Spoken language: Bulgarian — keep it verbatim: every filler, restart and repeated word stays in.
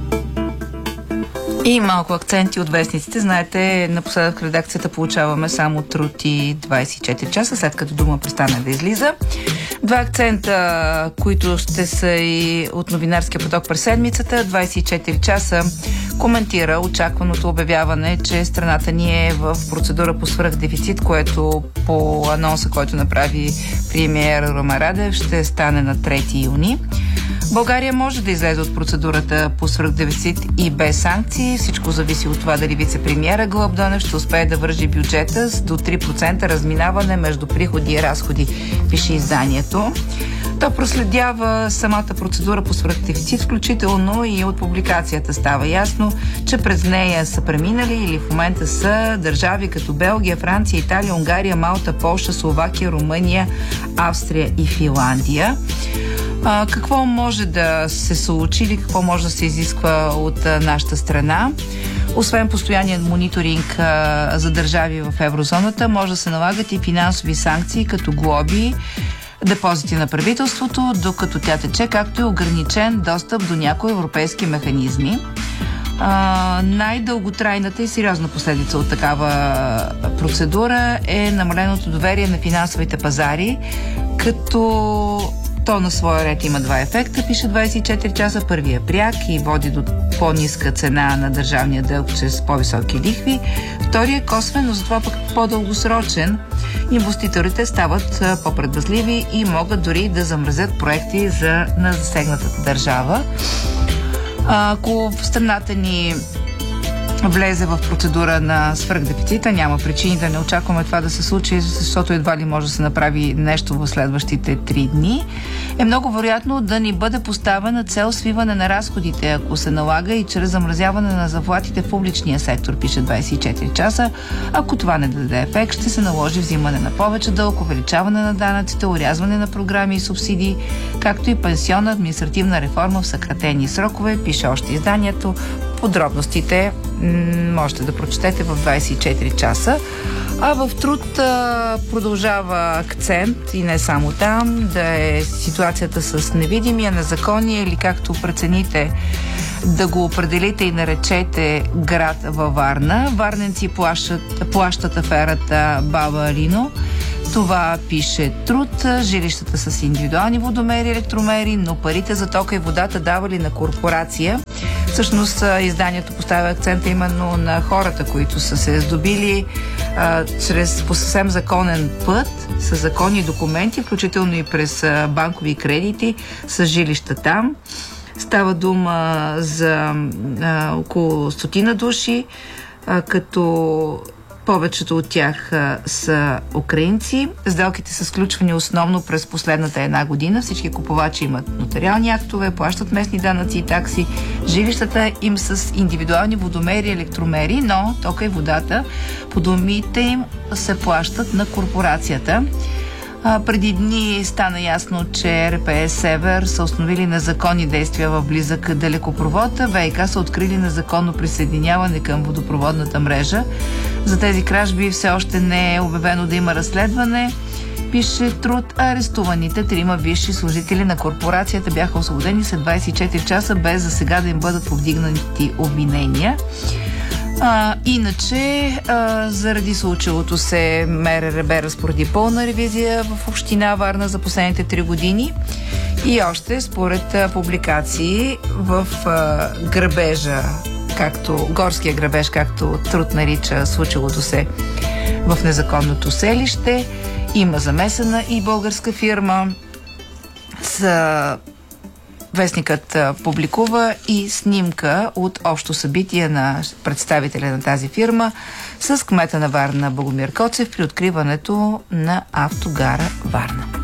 И малко акценти от вестниците. Знаете, напоследък в редакцията получаваме само Труд и двайсет и четири часа, след като Дума престане да излиза. Два акцента, които ще са и от новинарския поток през седмицата. двайсет и четири часа коментира очакваното обявяване, че страната ни е в процедура по свръхдефицит, което по анонса, който направи премиер Румен Радев, ще стане на трети юни. България може да излезе от процедурата по свръхдефицит и без санкции. Всичко зависи от това дали вице-премиера Гълъб Донев ще успее да вържи бюджета с до три процента разминаване между приходи и разходи, пише изданието. То проследява самата процедура по свръхдефицит, включително и от публикацията става ясно, че през нея са преминали или в момента са държави като Белгия, Франция, Италия, Унгария, Малта, Полша, Словакия, Румъния, Австрия и Финландия. А, какво може да се случи или какво може да се изисква от а, нашата страна? Освен постоянният мониторинг а, за държави в еврозоната, може да се налагат и финансови санкции, като глоби, депозити на правителството, докато тя тече, както и ограничен достъп до някои европейски механизми. А, най-дълготрайната и сериозна последица от такава процедура е намаленото доверие на финансовите пазари, като то на своя ред има два ефекта, пише двайсет и четири часа. Първия пряк и води до по-ниска цена на държавния дълг чрез по-високи лихви. Втория косвен, но затова пък по-дългосрочен. Инвеститорите стават по-предпазливи и могат дори да замразят проекти за, на засегнатата държава. Ако в страната ни влезе в процедура на свръхдефицита, няма причини да не очакваме това да се случи, защото едва ли може да се направи нещо в следващите три дни. Е много вероятно да ни бъде поставена цел свиване на разходите, ако се налага и чрез замразяване на заплатите в публичния сектор, пише двайсет и четири часа. Ако това не даде ефект, ще се наложи взимане на повече дълг, увеличаване на данъците, орязване на програми и субсидии, както и пенсионна административна реформа в съкратени срокове, пише още изданието. Подробностите можете да прочетете в двайсет и четири часа. А в Труд а, продължава акцент и не само там, да е ситуацията с невидимия, незаконния или както прецените да го определите и наречете град във Варна. Варненци плащат, плащат аферата Баба Алино. Това пише Труд. Жилищата с индивидуални водомери, електромери, но парите за тока и водата давали на корпорация. Всъщност изданието поставя акцента именно на хората, които са се здобили а, чрез по съвсем законен път, с законни документи, включително и през а, банкови кредити, с жилища там. Става дума за а, около стотина души, а, като повечето от тях а, са украинци. Сделките са сключвани основно през последната една година. Всички купувачи имат нотариални актове, плащат местни данъци и такси. Жилищата им с индивидуални водомери и електромери, но тока и водата по думите им се плащат на корпорацията. А, преди дни стана ясно, че РПС Север са установили незаконни действия в близък далекопровод. ВиК са открили незаконно присъединяване към водопроводната мрежа. За тези кражби все още не е обявено да има разследване. Пише Труд. Арестуваните трима висши служители на корпорацията бяха освободени след двайсет и четири часа, без за сега да им бъдат повдигнати обвинения. А, иначе, а, заради случилото се МРРБ разпореди пълна ревизия в община Варна за последните три години и още според а, публикации в а, грабежа, както горския грабеж, както Труд нарича случилото се в незаконното селище, има замесена и българска фирма. С Вестникът публикува и снимка от общо събитие на представителя на тази фирма с кмета на Варна Богомир Коцев при откриването на автогара Варна.